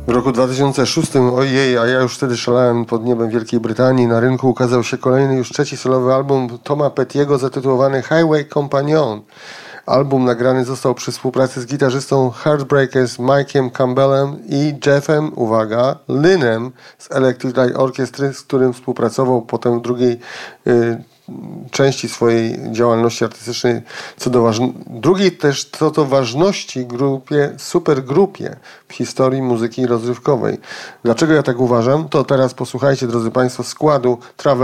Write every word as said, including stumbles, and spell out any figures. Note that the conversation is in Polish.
W roku dwa tysiące szóstym, ojej, a ja już wtedy szalałem pod niebem Wielkiej Brytanii, na rynku ukazał się kolejny, już trzeci solowy album Toma Pettiego zatytułowany Highway Companion. Album nagrany został przy współpracy z gitarzystą Heartbreakers Mike'iem Campbellem i Jeffem, uwaga, Lynnem z Electric Light Orchestra, z którym współpracował potem w drugiej y, części swojej działalności artystycznej, co do waż... drugiej też co do ważności grupie, supergrupie w historii muzyki rozrywkowej. Dlaczego ja tak uważam? To teraz posłuchajcie, drodzy Państwo, składu Travel